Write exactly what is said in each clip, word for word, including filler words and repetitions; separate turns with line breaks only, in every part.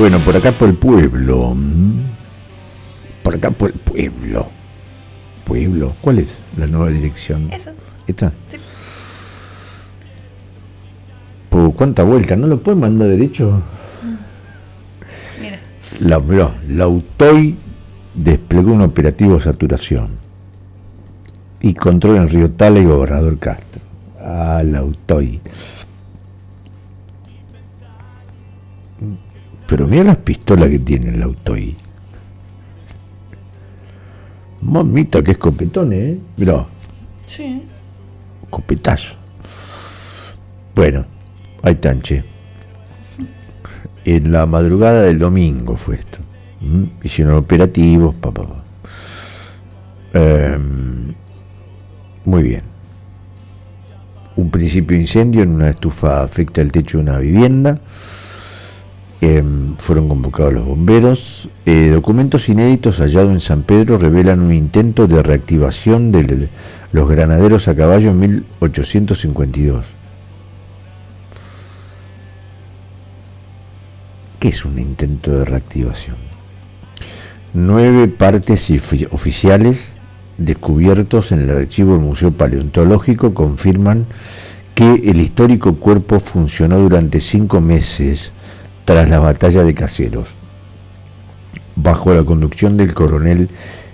Bueno, por acá por el pueblo. Por acá por el pueblo. Pueblo. ¿Cuál es la nueva dirección?
Esa.
¿Esta?
Sí.
¿Por cuánta vuelta? ¿No lo pueden mandar derecho?
Mira.
La, mirá, la UTOY desplegó un operativo saturación y control en Río Tala y Gobernador Castro. Ah, la UTOY. Pero mira las pistolas que tiene la UTOY. Mamita, que escopetón, ¿eh? Mirá.
Sí.
Escopetazo. Bueno, ahí están, che. En la madrugada del domingo fue esto. ¿Mm? Hicieron operativos, papá. Pa, pa. Eh, muy bien. Un principio de incendio en una estufa afecta el techo de una vivienda. Eh, fueron convocados los bomberos. Eh, documentos inéditos hallados en San Pedro revelan un intento de reactivación de los granaderos a caballo en mil ochocientos cincuenta y dos. ¿Qué es un intento de reactivación? Nueve partes oficiales descubiertos en el archivo del Museo Paleontológico confirman que el histórico cuerpo funcionó durante cinco meses tras la batalla de Caseros, bajo la conducción del coronel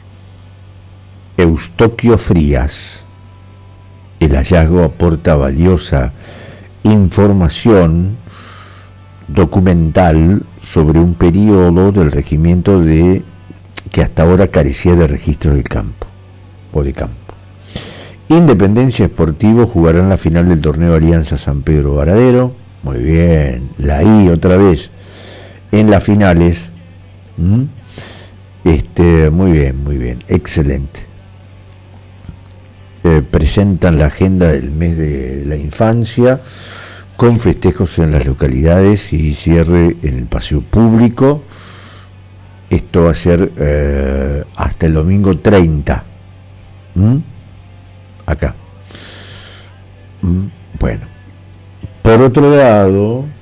Eustoquio Frías. El hallazgo aporta valiosa información documental sobre un periodo del regimiento de que hasta ahora carecía de registros del campo o de campo. Independencia Sportivo jugarán la final del torneo Alianza San Pedro Varadero. Muy bien, la I otra vez en las finales. ¿Mm? Este, muy bien, muy bien, excelente. Eh, presentan la agenda del mes de la infancia con festejos en las localidades y cierre en el paseo público. Esto va a ser eh, hasta el domingo treinta. ¿Mm? Acá. ¿Mm? Bueno. Por otro lado,